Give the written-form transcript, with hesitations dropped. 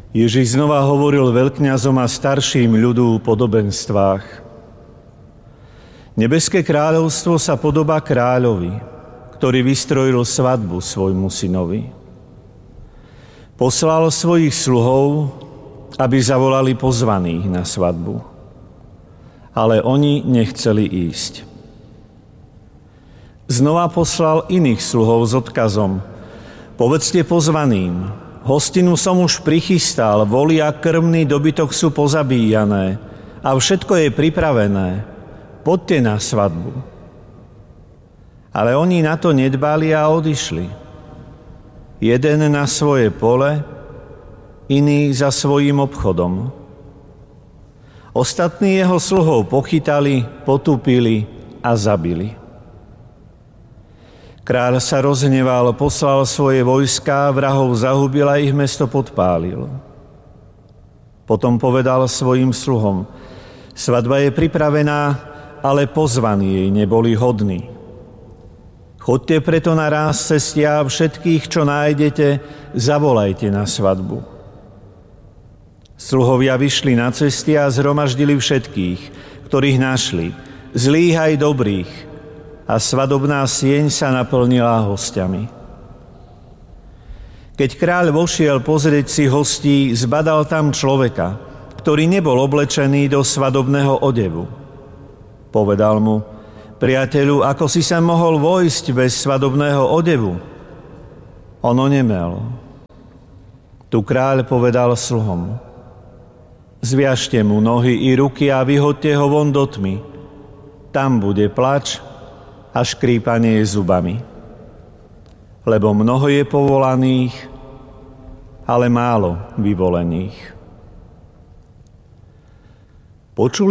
Ježiš znova hovoril veľkňazom a starším ľudu v podobenstvách. Nebeské kráľovstvo sa podobá kráľovi, ktorý vystrojil svadbu svojmu synovi. Poslal svojich sluhov, aby zavolali pozvaných na svadbu. Ale oni nechceli ísť. Znova poslal iných sluhov s odkazom: povedzte pozvaným, hostinu som už prichystal, voli a krmný dobytok sú pozabíjané a všetko je pripravené. Poďte na svadbu. Ale oni na to nedbali a odišli. Jeden na svoje pole, iný za svojím obchodom. Ostatní jeho sluhov pochytali, potupili a zabili. Kráľ sa rozhneval, poslal svoje vojská, vrahov zahubil a ich mesto podpálil. Potom povedal svojim sluhom: svadba je pripravená, ale pozvaní jej neboli hodní. Chodte preto na ráz cesty a všetkých, čo nájdete, zavolajte na svadbu. Sluhovia vyšli na cesty a zhromaždili všetkých, ktorých našli, zlých aj dobrých, a svadobná sieň sa naplnila hostiami. Keď kráľ vošiel pozrieť si hostí, zbadal tam človeka, ktorý nebol oblečený do svadobného odevu. Povedal mu: priateľu, ako si sa mohol vojsť bez svadobného odevu? On onemel. Tu kráľ povedal sluhom: zviažte mu nohy i ruky a vyhoďte ho von do tmy. Tam bude plač a škrípanie zubami. Lebo mnoho je povolaných, ale málo vyvolených. Počuli